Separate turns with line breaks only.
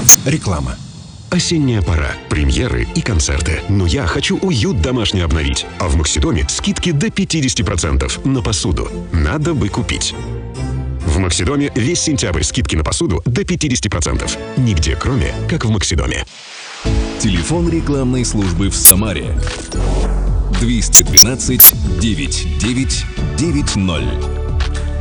Реклама.
Осенняя пора, премьеры и концерты. Но я хочу уют домашний обновить. А в Максидоме скидки до 50% на посуду. Надо бы купить. В Максидоме весь сентябрь скидки на посуду до 50%. Нигде кроме, как в Максидоме.
Телефон рекламной службы в Самаре. 212 9990.